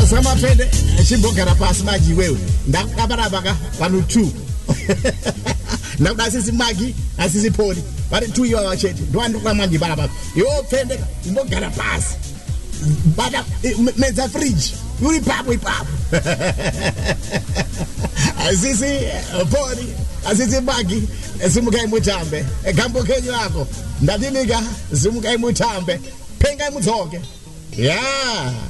Asama pende shimbogara pasi maji wewe. Ndakabarabaka pano 2. Ndakuda sisi magi asisi poli. Bari 2 iwa wachete. Ndwanduka manje barabaka. Yo pende imbogara pasi. Bada meza fridge. Yuri papo ipapo. Asisi poli, asisi magi, simukai mutambe. Gambo kenyu yako. Ndadiniga simukai mutambe. Penga mutsoke. Yeah.